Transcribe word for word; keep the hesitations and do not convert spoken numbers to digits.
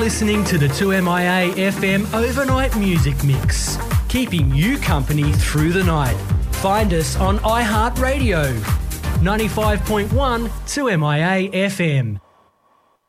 listening to the two M I A F M Overnight Music Mix, keeping you company through the night. Find us on iHeartRadio, ninety-five point one two M I A F M.